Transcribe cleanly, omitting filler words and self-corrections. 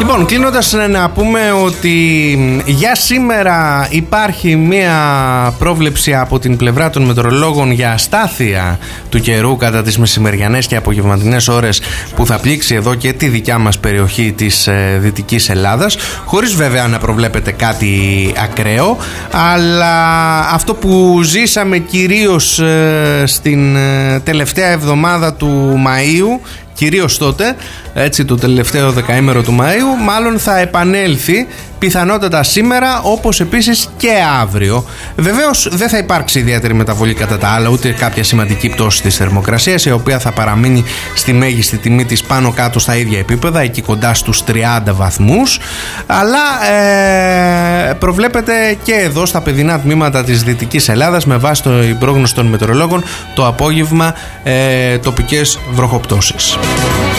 Λοιπόν, κλείνοντας, να πούμε ότι για σήμερα υπάρχει μία πρόβλεψη από την πλευρά των μετεωρολόγων για αστάθεια του καιρού κατά τις μεσημεριανές και απογευματινές ώρες, που θα πλήξει εδώ και τη δικιά μας περιοχή της Δυτικής Ελλάδας, χωρίς βέβαια να προβλέπετε κάτι ακραίο, αλλά αυτό που ζήσαμε κυρίως στην τελευταία εβδομάδα του Μαΐου, κυρίως τότε, έτσι, το τελευταίο δεκαήμερο του Μαΐου, μάλλον θα επανέλθει πιθανότατα σήμερα, όπως επίσης και αύριο. Βεβαίως δεν θα υπάρξει ιδιαίτερη μεταβολή κατά τα άλλα, ούτε κάποια σημαντική πτώση της θερμοκρασίας, η οποία θα παραμείνει στη μέγιστη τιμή της πάνω κάτω στα ίδια επίπεδα, εκεί κοντά στους 30 βαθμούς, αλλά προβλέπεται και εδώ στα παιδινά τμήματα της Δυτικής Ελλάδας, με βάση την πρόγνωση των μετεωρολόγων, το απόγευμα τοπικές βροχοπτώσεις.